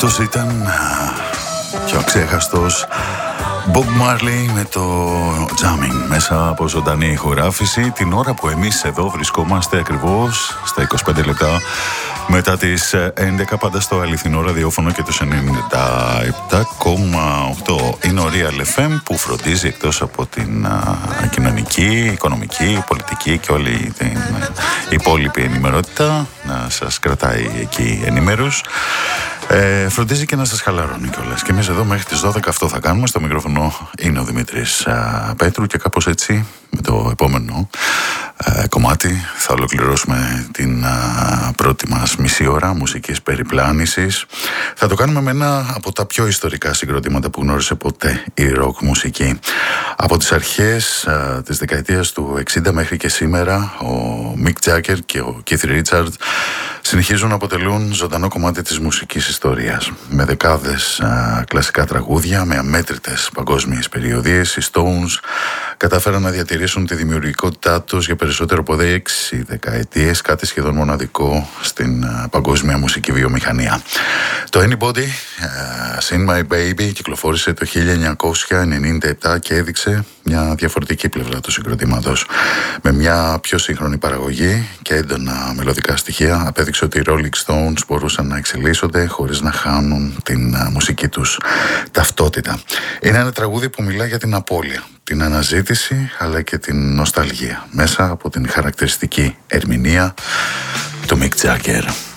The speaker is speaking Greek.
Αυτός ήταν και ο αξέχαστος Bob Marley με το Jamming μέσα από ζωντανή ηχογράφηση την ώρα που εμείς εδώ βρισκόμαστε ακριβώς στα 25 λεπτά μετά τις 11 πάντα στο αληθινό ραδιόφωνο και το 97,8 είναι ο Real FM που φροντίζει εκτός από την κοινωνική, οικονομική, πολιτική και όλη την υπόλοιπη ενημερότητα να σας κρατάει εκεί ενημέρους. Φροντίζει και να σας χαλαρώνει κιόλας. Και εμείς εδώ μέχρι τις 12 αυτό θα κάνουμε. Στο μικρόφωνο είναι ο Δημήτρης Πέτρου και κάπως έτσι με το επόμενο κομμάτι θα ολοκληρώσουμε την πρώτη μας μισή ώρα μουσικής περιπλάνησης. Θα το κάνουμε με ένα από τα πιο ιστορικά συγκροτήματα που γνώρισε ποτέ η ροκ μουσική. Από τις αρχές της δεκαετίας του 60 μέχρι και σήμερα ο Mick Jagger και ο Keith Richards συνεχίζουν να αποτελούν ζωντανό κομμάτι της μουσικής ιστορίας. Με δεκάδες κλασικά τραγούδια, με αμέτρητες παγκόσμιες περιοδίες, οι Stones κατάφεραν να διατηρήσουν τη δημιουργικότητά τους για περισσότερο από 6 δεκαετίες, κάτι σχεδόν μοναδικό στην παγκόσμια μουσική βιομηχανία. Το Anybody, Sing My Baby, κυκλοφόρησε το 1997 και έδειξε μια διαφορετική πλευρά του συγκροτήματος. Με μια πιο σύγχρονη παραγωγή και έντονα μελωδικά στοιχεία, απέδειξε ότι οι Rolling Stones μπορούσαν να εξελίσσονται χωρίς να χάνουν την μουσική τους ταυτότητα. Είναι ένα τραγούδι που μιλά για την απώλεια, την αναζήτηση αλλά και την νοσταλγία μέσα από την χαρακτηριστική ερμηνεία του Mick Jagger.